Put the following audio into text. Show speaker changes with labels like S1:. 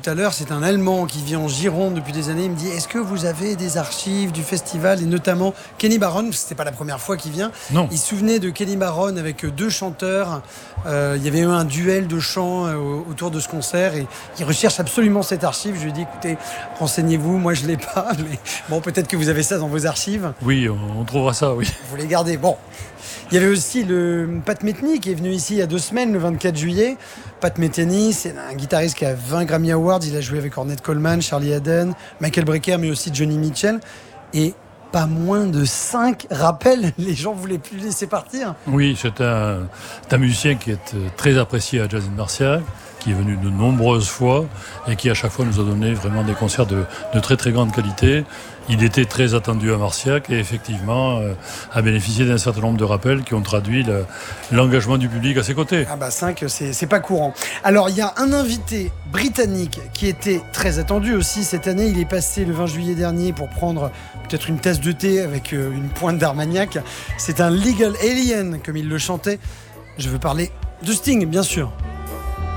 S1: tout à l'heure, c'est un Allemand qui vit en Gironde depuis des années. Il me dit, est-ce que vous avez des archives du festival, et notamment Kenny Barron, c'était pas la première fois qu'il vient.
S2: Non.
S1: Il se souvenait de Kenny Barron avec 2 chanteurs. Il y avait eu un duel de chant autour de ce concert et il recherche absolument cette archive. Je lui ai dit, écoutez, renseignez-vous, moi je l'ai pas, mais bon, peut-être que vous avez ça dans vos archives.
S2: Oui, on trouvera ça, oui.
S1: Vous les gardez. Bon. Il y avait aussi le Pat Metheny qui est venu ici il y a 2 semaines, le 24 juillet. Pat Metheny, c'est un guitariste qui a 20 Grammy Awards. Il a joué avec Ornette Coleman, Charlie Haden, Michael Brecker, mais aussi Johnny Mitchell. Et pas moins de 5 rappels. Les gens ne voulaient plus le laisser partir.
S2: Oui, c'est un musicien qui est très apprécié à Jazz in Marciac, qui est venu de nombreuses fois et qui à chaque fois nous a donné vraiment des concerts de très très grande qualité. Il était très attendu à Marciac et effectivement a bénéficié d'un certain nombre de rappels qui ont traduit l'engagement du public à ses côtés.
S1: Ah bah 5, c'est pas courant. Alors il y a un invité britannique qui était très attendu aussi cette année. Il est passé le 20 juillet dernier pour prendre peut-être une tasse de thé avec une pointe d'Armagnac. C'est un Legal Alien comme il le chantait. Je veux parler de Sting, bien sûr.